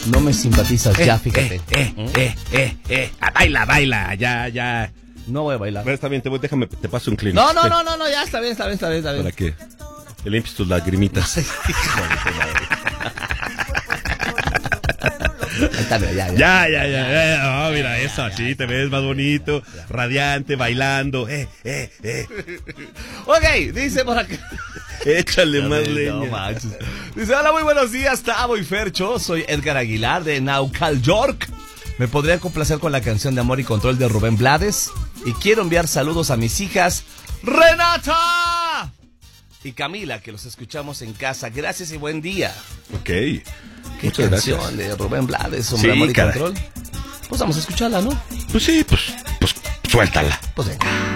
no me simpatizas ya, fíjate. Baila, ya. No voy a bailar. Bueno, está bien, déjame, te paso un Kleenex. No, ya está bien. ¿Para qué? Te limpies tus lagrimitas. Ya. Oh, mira eso, así te ves más bonito, radiante, bailando. Ok, dice por acá. Échale más leña. No manches. Dice, hola, muy buenos días, Tavo y Fercho. Soy Edgar Aguilar de Naucal, York. ¿Me podría complacer con la canción de Amor y Control de Rubén Blades? Y quiero enviar saludos a mis hijas, Renata y Camila, que los escuchamos en casa. Gracias y buen día. Ok. ¿Qué Muchas canción gracias. de Rubén Blades sobre Sí, Amor y caray. Control? Pues vamos a escucharla, ¿no? Pues sí, pues suéltala. Pues venga.